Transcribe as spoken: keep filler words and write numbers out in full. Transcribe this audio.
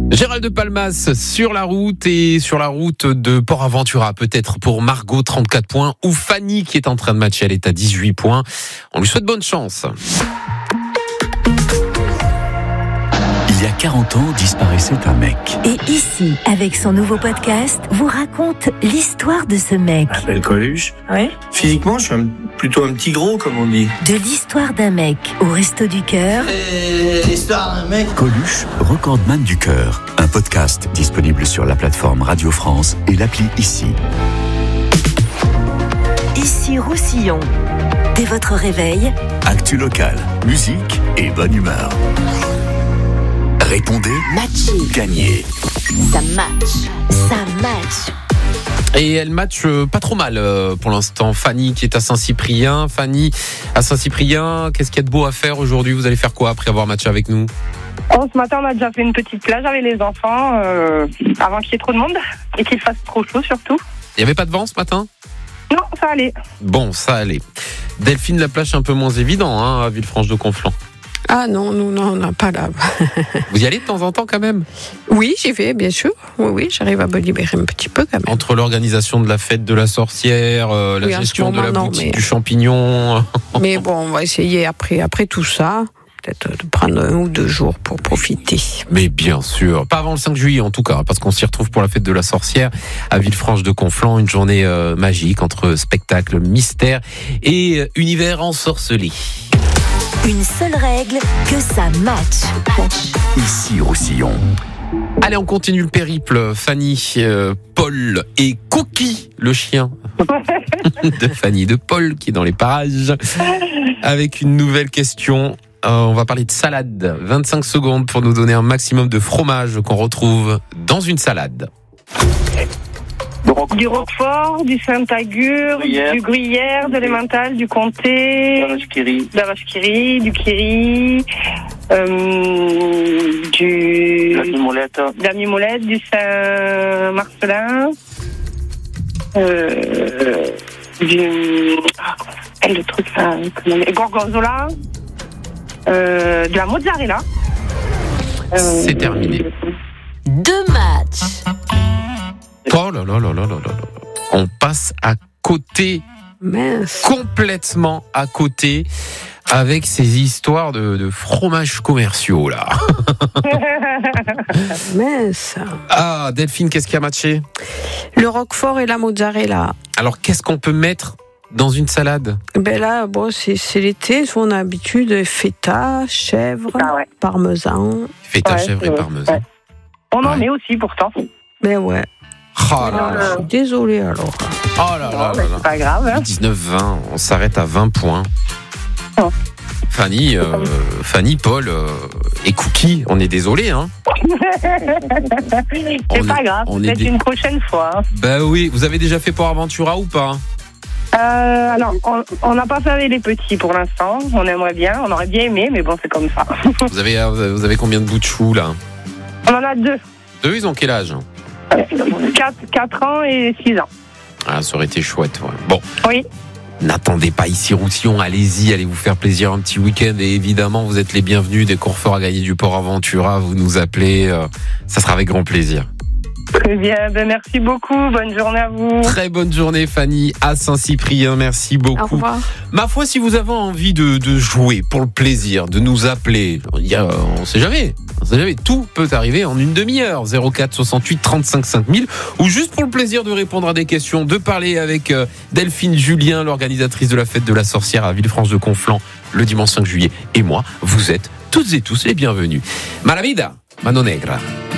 Gérald de Palmas sur la route et sur la route de Port-Aventura, peut-être pour Margot, trente-quatre points, ou Fanny qui est en train de matcher, elle est à dix-huit points. On lui souhaite bonne chance. Il y a quarante ans, disparaissait un mec. Et ici, avec son nouveau podcast, vous raconte l'histoire de ce mec. Je m'appelle Coluche. Oui. Physiquement, je suis un, plutôt un petit gros, comme on dit. De l'histoire d'un mec au Resto du Cœur. Et l'histoire d'un mec. Coluche, recordman du cœur. Un podcast disponible sur la plateforme Radio France et l'appli Ici. Ici Roussillon. Dès votre réveil, Actu local, musique et bonne humeur. Répondez, matché. gagnez. Ça match. Ça match. Et elle match euh, pas trop mal euh, pour l'instant. Fanny qui est à Saint-Cyprien. Fanny à Saint-Cyprien, qu'est-ce qu'il y a de beau à faire aujourd'hui? Vous allez faire quoi après avoir matché avec nous? Oh, ce matin, on a déjà fait une petite plage avec les enfants euh, avant qu'il y ait trop de monde et qu'il fasse trop chaud surtout. Il n'y avait pas de vent ce matin? Non, ça allait. Bon, ça allait. Delphine, la plage est un peu moins évident hein, à Villefranche-de-Conflans. Ah non, nous, non, on n'a pas là. Vous y allez de temps en temps quand même? Oui, j'y vais, bien sûr. Oui, oui, j'arrive à me libérer un petit peu quand même. Entre l'organisation de la fête de la sorcière, euh, la Oui, en ce gestion de moment, la non, boutique mais- du champignon. Mais bon, on va essayer après, après tout ça, peut-être de prendre un ou deux jours pour profiter. Mais bien sûr, pas avant le cinq juillet en tout cas, parce qu'on s'y retrouve pour la fête de la sorcière à Villefranche-de-Conflans, une journée euh, magique entre spectacle, mystère et euh, univers ensorcelé. Une seule règle, que ça match. Ici Roussillon. Allez, on continue le périple. Fanny, euh, Paul et Coquille, le chien de Fanny, de Paul, qui est dans les parages, avec une nouvelle question. Euh, on va parler de salade. vingt-cinq secondes pour nous donner un maximum de fromage qu'on retrouve dans une salade. Du Roquefort, du Saint-Agur, Gruyère. du Gruyère, de l'Emmental, du Comté, La vache qui rit. de la vache qui rit, du Kiri, euh, du... La mimolette. de la Mimolette, du Saint-Marcelin, euh, du... Ah, et le truc, là, comment on dit, Gorgonzola, euh, de la mozzarella. Euh, C'est terminé. Deux matchs. Oh là là là là là là là. On passe à côté, Mince. complètement à côté, avec ces histoires de, de fromages commerciaux là. Mince. Ah, Delphine, qu'est-ce qui a matché? Le Roquefort et la mozzarella. Alors, qu'est-ce qu'on peut mettre dans une salade? Ben là, bon, c'est, c'est l'été, on a l'habitude feta, chèvre, Ah ouais. parmesan. Feta, Ouais, chèvre c'est et vrai. parmesan. Ouais. On en Ouais. met aussi pourtant. Ben ouais. Oh là là. Je suis désolée alors. Oh là là là C'est là. pas grave. Hein. dix-neuf vingt, on s'arrête à vingt points. Oh. Fanny, euh, Fanny, Paul euh, et Cookie, on est désolé hein. C'est On pas est- grave, on est peut-être des- une prochaine fois. hein. Bah oui, vous avez déjà fait Port-Aventura ou pas? Euh, alors, on- on n'a pas fait avec les petits pour l'instant. On aimerait bien, on aurait bien aimé, mais bon, c'est comme ça. Vous avez, euh, vous avez combien de bouts de choux là? On en a deux. Deux, ils ont quel âge? quatre ans et six ans. Ah, ça aurait été chouette. Ouais. Bon, Oui. n'attendez pas ici Roussillon, allez-y, allez vous faire plaisir un petit week-end et évidemment vous êtes les bienvenus dès qu'on refera gagner du Port-Aventura, vous nous appelez, euh, ça sera avec grand plaisir. Très bien, ben merci beaucoup. Bonne journée à vous. Très bonne journée Fanny à Saint-Cyprien, merci Au beaucoup. revoir. Ma foi, si vous avez envie de, de jouer pour le plaisir, de nous appeler, il y a, on sait jamais, on sait jamais, tout peut arriver en une demi-heure, zéro quatre soixante-huit trente-cinq cinq mille, ou juste pour le plaisir de répondre à des questions, de parler avec euh, Delphine Julien, l'organisatrice de la fête de la sorcière à Villefranche-de-Conflans, le dimanche cinq juillet, et moi, vous êtes toutes et tous les bienvenus. Malavida, Mano Negra.